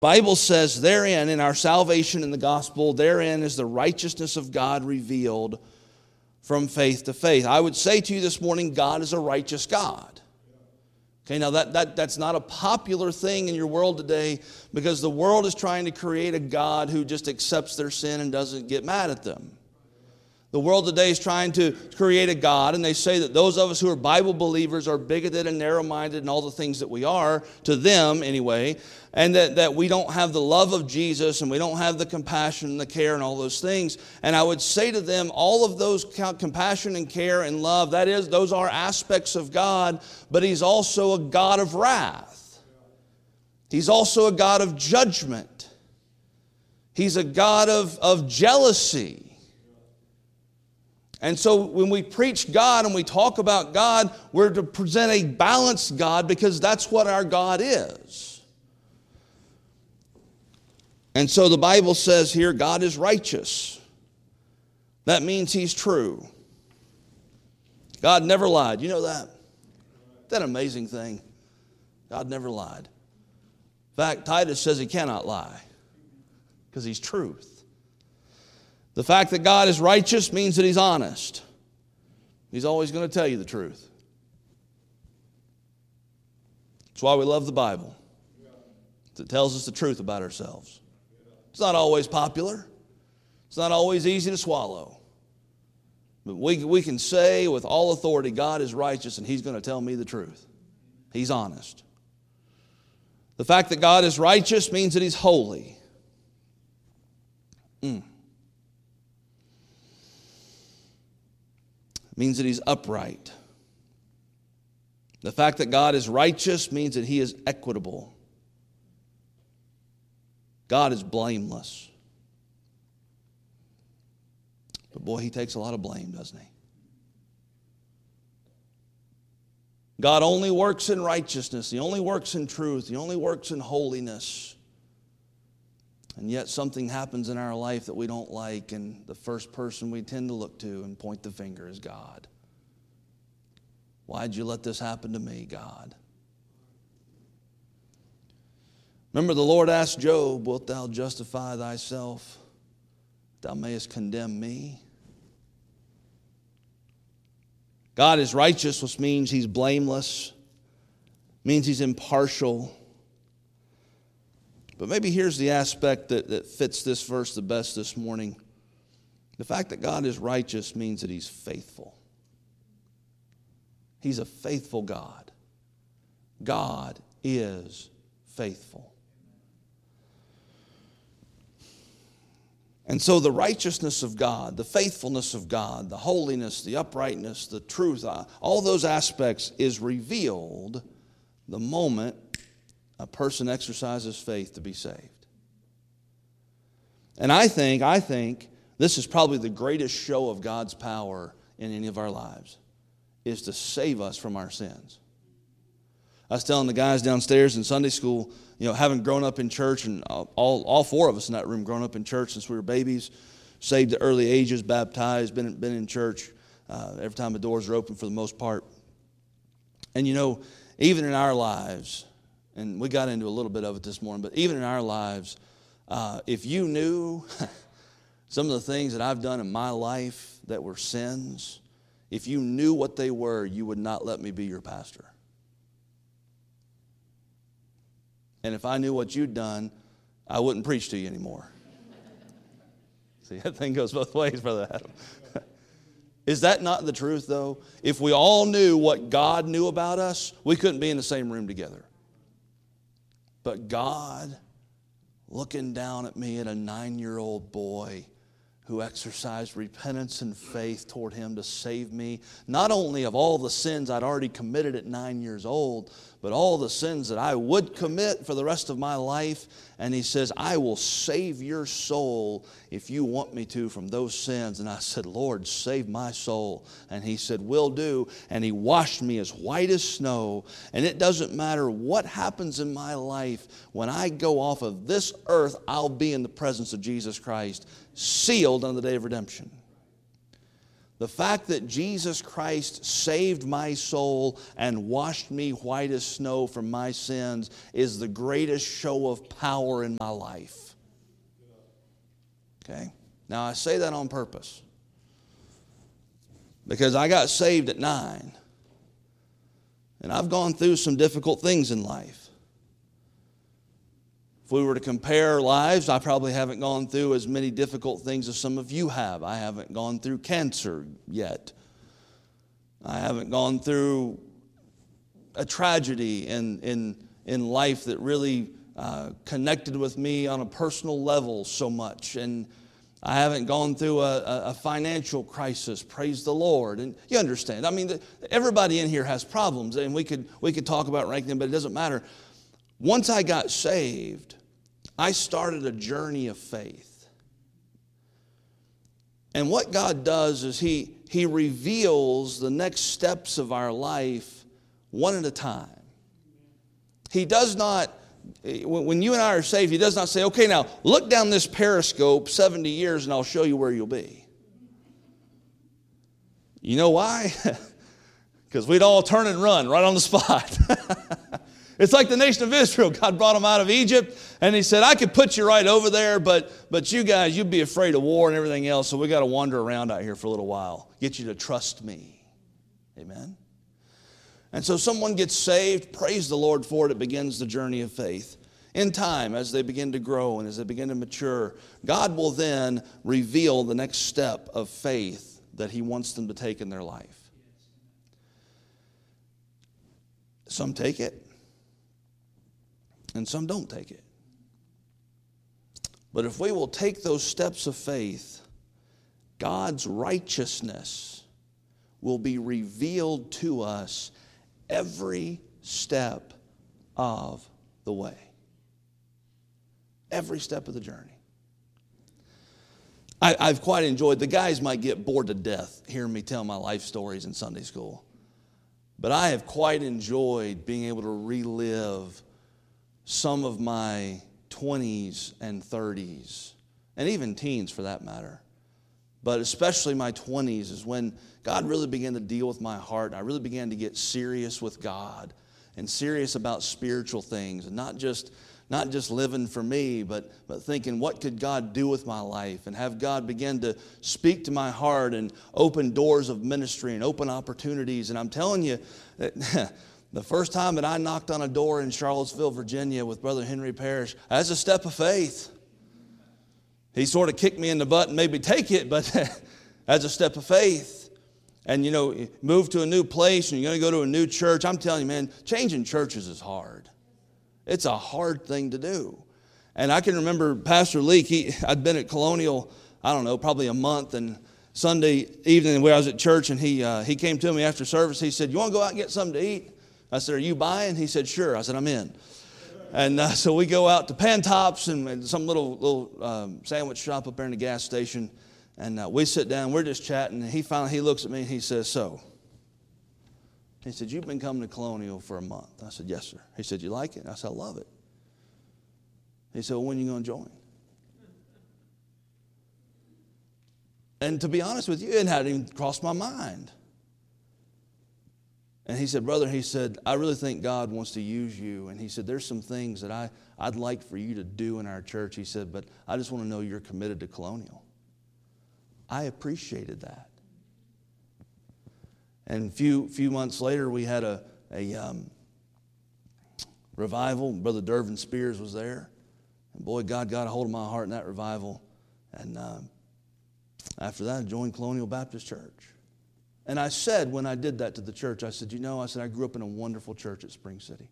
Bible says therein, in our salvation in the gospel, therein is the righteousness of God revealed from faith to faith. I would say to you this morning, God is a righteous God. Okay, now that's not a popular thing in your world today, because the world is trying to create a God who just accepts their sin and doesn't get mad at them. The world today is trying to create a God, and they say that those of us who are Bible believers are bigoted and narrow-minded and all the things that we are, to them anyway, and that we don't have the love of Jesus and we don't have the compassion and the care and all those things. And I would say to them, all of those compassion and care and love, those are aspects of God, but He's also a God of wrath. He's also a God of judgment. He's a God of jealousy. And so when we preach God and we talk about God, we're to present a balanced God, because that's what our God is. And so the Bible says here, God is righteous. That means He's true. God never lied. You know that? That's an amazing thing. God never lied. In fact, Titus says He cannot lie, because He's truth. The fact that God is righteous means that He's honest. He's always going to tell you the truth. That's why we love the Bible. It tells us the truth about ourselves. It's not always popular. It's not always easy to swallow. But we can say with all authority, God is righteous and He's going to tell me the truth. He's honest. The fact that God is righteous means that He's holy. Means that He's upright. The fact that God is righteous means that He is equitable. God is blameless. But boy, He takes a lot of blame, doesn't He? God only works in righteousness. He only works in truth. He only works in holiness. And yet something happens in our life that we don't like, and the first person we tend to look to and point the finger is God. Why'd you let this happen to me, God? Remember, the Lord asked Job, wilt thou justify thyself? Thou mayest condemn me. God is righteous, which means He's blameless, means He's impartial. But maybe here's the aspect that fits this verse the best this morning. The fact that God is righteous means that He's faithful. He's a faithful God. God is faithful. And so the righteousness of God, the faithfulness of God, the holiness, the uprightness, the truth, all those aspects is revealed the moment a person exercises faith to be saved. And I think this is probably the greatest show of God's power in any of our lives, is to save us from our sins. I was telling the guys downstairs in Sunday school, having grown up in church, and all four of us in that room grown up in church since we were babies, saved at early ages, baptized, been in church every time the doors are open for the most part. And even in our lives, and we got into a little bit of it this morning, but even in our lives, if you knew some of the things that I've done in my life that were sins, if you knew what they were, you would not let me be your pastor. And if I knew what you'd done, I wouldn't preach to you anymore. See, that thing goes both ways, Brother Adam. Is that not the truth, though? If we all knew what God knew about us, we couldn't be in the same room together. But God, looking down at me, at a 9-year-old boy who exercised repentance and faith toward Him to save me, not only of all the sins I'd already committed at 9 years old, but all the sins that I would commit for the rest of my life. And He says, I will save your soul if you want me to from those sins. And I said, Lord, save my soul. And He said, will do. And He washed me as white as snow. And it doesn't matter what happens in my life. When I go off of this earth, I'll be in the presence of Jesus Christ, sealed on the day of redemption. The fact that Jesus Christ saved my soul and washed me white as snow from my sins is the greatest show of power in my life. Okay? Now, I say that on purpose because I got saved at 9. And I've gone through some difficult things in life. If we were to compare our lives, I probably haven't gone through as many difficult things as some of you have. I haven't gone through cancer yet. I haven't gone through a tragedy in life that really connected with me on a personal level so much. And I haven't gone through a financial crisis, praise the Lord. And you understand. I mean, everybody in here has problems, and we could talk about ranking them, but it doesn't matter. Once I got saved, I started a journey of faith. And what God does is He reveals the next steps of our life one at a time. He does not, when you and I are saved, He does not say, okay, now look down this periscope 70 years and I'll show you where you'll be. You know why? Because we'd all turn and run right on the spot. It's like the nation of Israel. God brought them out of Egypt, and He said, I could put you right over there, but you guys, you'd be afraid of war and everything else, so we got to wander around out here for a little while. Get you to trust me. Amen? And so someone gets saved, praise the Lord for it. It begins the journey of faith. In time, as they begin to grow and as they begin to mature, God will then reveal the next step of faith that He wants them to take in their life. Some take it, and some don't take it. But if we will take those steps of faith, God's righteousness will be revealed to us every step of the way. Every step of the journey. I've quite enjoyed, the guys might get bored to death hearing me tell my life stories in Sunday school. But I have quite enjoyed being able to relive some of my 20s and 30s, and even teens for that matter. But especially my 20s is when God really began to deal with my heart. And I really began to get serious with God and serious about spiritual things, and not just living for me, but thinking, what could God do with my life? And have God begin to speak to my heart and open doors of ministry and open opportunities. And I'm telling you, the first time that I knocked on a door in Charlottesville, Virginia with Brother Henry Parrish, that's a step of faith. He sort of kicked me in the butt and made me take it, but that's a step of faith. And, you know, move to a new place and you're going to go to a new church. I'm telling you, man, changing churches is hard. It's a hard thing to do. And I can remember Pastor Leak, I'd been at Colonial, I don't know, probably a month, and Sunday evening when I was at church, and he came to me after service. He said, you want to go out and get something to eat? I said, are you buying? He said, sure. I said, I'm in. And so we go out to Pantops and some little sandwich shop up there in the gas station. And we sit down, we're just chatting. And he looks at me and he says, so. He said, you've been coming to Colonial for a month. I said, yes, sir. He said, you like it? I said, I love it. He said, well, when are you going to join? And to be honest with you, it hadn't even crossed my mind. And he said, brother, he said, I really think God wants to use you. And he said, there's some things that I'd like for you to do in our church. He said, but I just want to know you're committed to Colonial. I appreciated that. And a few months later, we had a revival. Brother Dervin Spears was there. And boy, God got a hold of my heart in that revival. And after that, I joined Colonial Baptist Church. And I said, when I did that to the church, I said, I grew up in a wonderful church at Spring City.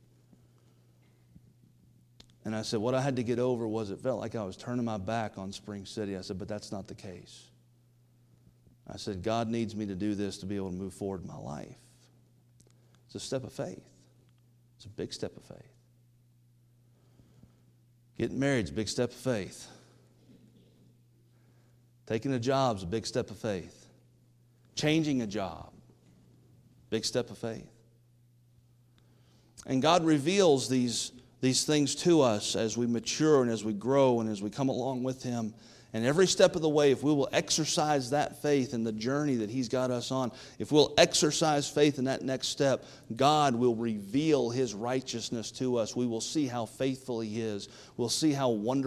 And I said, what I had to get over was it felt like I was turning my back on Spring City. I said, but that's not the case. I said, God needs me to do this to be able to move forward in my life. It's a step of faith. It's a big step of faith. Getting married is a big step of faith. Taking a job is a big step of faith. Changing a job, big step of faith. And God reveals these these things to us as we mature and as we grow and as we come along with Him. And every step of the way, if we will exercise that faith in the journey that He's got us on, if we'll exercise faith in that next step, God will reveal His righteousness to us. We will see how faithful He is. We'll see how wonderful